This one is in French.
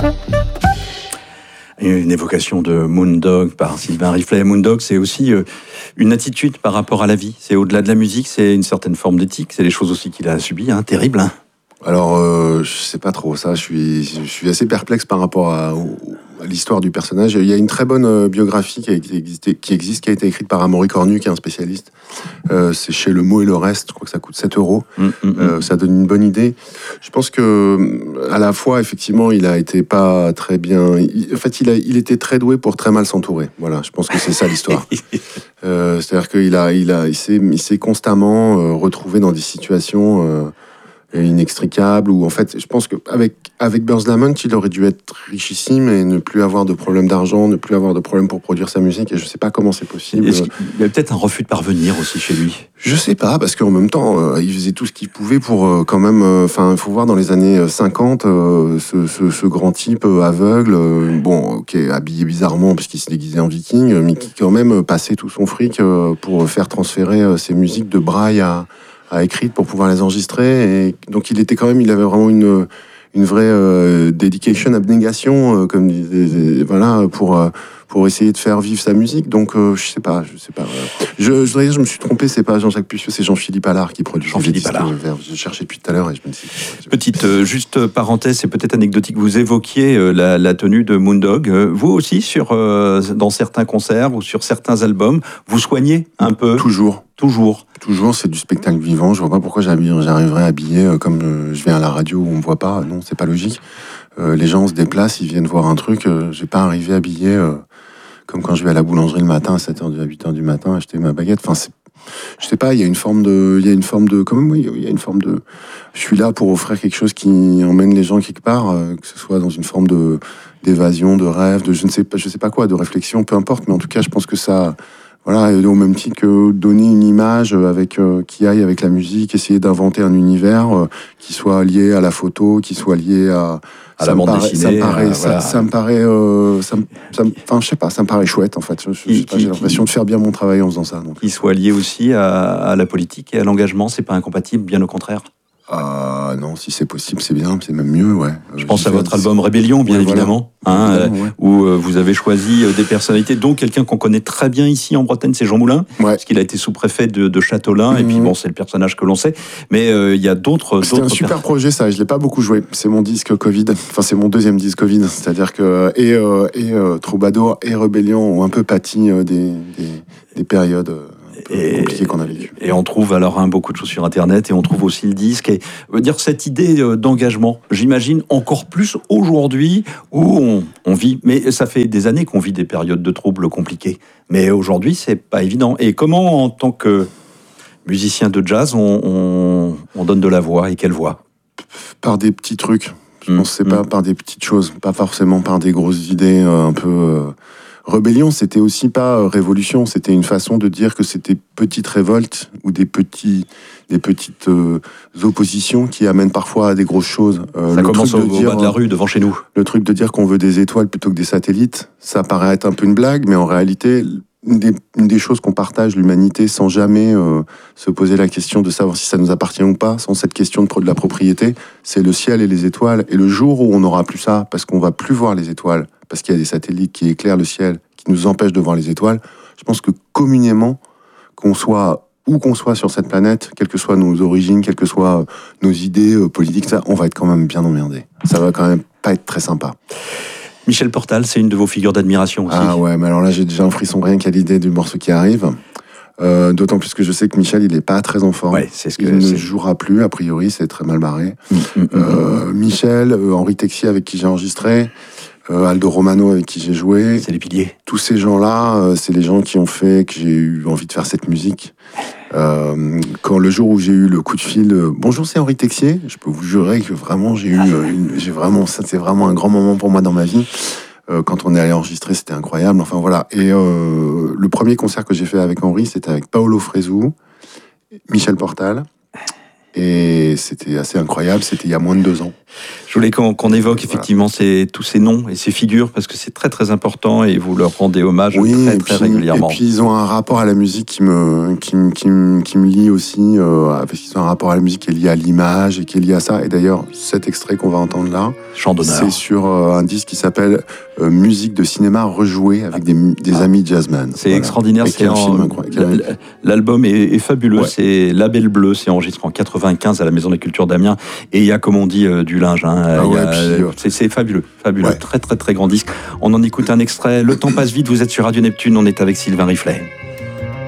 Une évocation de Moondog par Sylvain Riflet. Moondog, c'est aussi une attitude par rapport à la vie. C'est au-delà de la musique, c'est une certaine forme d'éthique. C'est les choses aussi qu'il a subies, terrible. Alors, je sais pas trop ça. Je suis assez perplexe par rapport à l'histoire du personnage. Il y a une très bonne biographie qui a été écrite par Amaury Cornu, qui est un spécialiste. C'est chez Le Mot et le Reste. Je crois que ça coûte 7 €. Ça donne une bonne idée. Je pense que, à la fois, effectivement, il a été pas très bien. Il était très doué pour très mal s'entourer. Voilà. Je pense que c'est ça l'histoire. C'est-à-dire qu'il s'est constamment retrouvé dans des situations inextricable, ou en fait, je pense qu'avec Burns Lamont, il aurait dû être richissime et ne plus avoir de problème d'argent, ne plus avoir de problème pour produire sa musique, et je sais pas comment c'est possible. Est-ce qu'il y avait peut-être un refus de parvenir aussi chez lui? Je sais pas, parce qu'en même temps, il faisait tout ce qu'il pouvait pour quand même, il faut voir dans les années 50, ce grand type aveugle, habillé bizarrement parce qu'il se déguisait en viking, mais qui quand même passait tout son fric pour faire transférer ses musiques de braille à écrire pour pouvoir les enregistrer, et donc il avait vraiment une vraie dedication, abnégation, comme disait, voilà, pour essayer de faire vivre sa musique. Donc je sais pas. Je me suis trompé, c'est pas Jean-Jacques Pucieux, c'est Jean-Philippe Allard qui produit. Jean-Philippe Allard. Je cherchais depuis tout à l'heure et je me dis. Petite juste parenthèse, c'est peut-être anecdotique. Vous évoquiez la tenue de Moondog. Vous aussi, dans certains concerts ou sur certains albums, vous soignez un peu. Toujours, c'est du spectacle vivant. Je vois pas pourquoi j'arriverais habillé comme je viens à la radio où on me voit pas. Non, c'est pas logique. Les gens se déplacent, ils viennent voir un truc. Je vais pas arriver habillé comme quand je vais à la boulangerie le matin à 7h à 8h du matin acheter ma baguette. Enfin, je sais pas, il y a une forme de. Je suis là pour offrir quelque chose qui emmène les gens quelque part, que ce soit dans une forme d'évasion, de rêve, de je sais pas quoi, de réflexion, peu importe. Mais en tout cas, je pense que ça. Voilà, au même titre que donner une image qui aille avec la musique, essayer d'inventer un univers qui soit lié à la photo, qui soit lié à la bande dessinée. Ça me paraît chouette en fait. J'ai l'impression de faire bien mon travail en faisant ça. Donc. Qui soit lié aussi à la politique et à l'engagement, c'est pas incompatible, bien au contraire. Non, si c'est possible, c'est bien, c'est même mieux, ouais. Je pense à votre album Rébellion, bien évidemment, où vous avez choisi des personnalités, dont quelqu'un qu'on connaît très bien ici en Bretagne, c'est Jean Moulin, parce qu'il a été sous-préfet de Châteaulin, et puis bon, c'est le personnage que l'on sait, mais il y a d'autres... C'était un super projet, ça, je l'ai pas beaucoup joué. C'est mon disque Covid, c'est mon deuxième disque Covid, c'est-à-dire que Troubadour et Rébellion ont un peu pâti des périodes... compliqué qu'on a vécu. Et on trouve alors beaucoup de choses sur Internet, et on trouve aussi le disque. Et dire cette idée d'engagement, j'imagine encore plus aujourd'hui où on vit, mais ça fait des années qu'on vit des périodes de troubles compliquées. Mais aujourd'hui, c'est pas évident. Et comment, en tant que musicien de jazz, on donne de la voix, et quelle voix? Par des petits trucs. Je pense que c'est pas par des petites choses, pas forcément par des grosses idées un peu... Rébellion, c'était aussi pas révolution, c'était une façon de dire que c'était petite révolte ou des petites oppositions qui amènent parfois à des grosses choses. Ça commence au bas de la rue, devant chez nous. Le truc de dire qu'on veut des étoiles plutôt que des satellites, ça paraît être un peu une blague, mais en réalité, une des choses qu'on partage, l'humanité, sans jamais se poser la question de savoir si ça nous appartient ou pas, sans cette question de la propriété, c'est le ciel et les étoiles. Et le jour où on n'aura plus ça, parce qu'on va plus voir les étoiles, parce qu'il y a des satellites qui éclairent le ciel, qui nous empêchent de voir les étoiles, je pense que communément, qu'on soit sur cette planète, quelles que soient nos origines, quelles que soient nos idées politiques, on va être quand même bien emmerdés. Ça va quand même pas être très sympa. Michel Portal, c'est une de vos figures d'admiration aussi. Ah ouais, mais alors là, j'ai déjà un frisson rien qu'à l'idée du morceau qui arrive. D'autant plus que je sais que Michel, il est pas très en forme. Ouais, il ne jouera plus, a priori, c'est très mal barré. Michel, Henri Texier avec qui j'ai enregistré, Aldo Romano avec qui j'ai joué. C'est les piliers. Tous ces gens-là, c'est les gens qui ont fait que j'ai eu envie de faire cette musique. Quand le jour où j'ai eu le coup de fil, bonjour, c'est Henri Texier, je peux vous jurer que vraiment c'est vraiment un grand moment pour moi dans ma vie. Quand on est allé enregistrer, c'était incroyable. Enfin voilà. Et le premier concert que j'ai fait avec Henri, c'était avec Paolo Fresu, Michel Portal Et c'était assez incroyable, c'était il y a moins de 2 ans. Je voulais qu'on évoque effectivement tous ces noms et ces figures, parce que c'est très très important et vous leur rendez hommage très régulièrement. Et puis ils ont un rapport à la musique qui me lie aussi, parce qu'ils ont un rapport à la musique qui est lié à l'image et qui est lié à ça. Et d'ailleurs, cet extrait qu'on va entendre là, Chant d'honneur, c'est sur un disque qui s'appelle Musique de cinéma rejouée avec des amis jazzman. C'est extraordinaire, l'album est fabuleux, ouais. C'est Label Bleu, c'est enregistré en 95 à la Maison de la Culture d'Amiens, et il y a, comme on dit, du linge. C'est fabuleux, ouais. Très très très grand disque. On en écoute un extrait. Le temps passe vite, vous êtes sur Radio Neptune, on est avec Sylvain Riflet.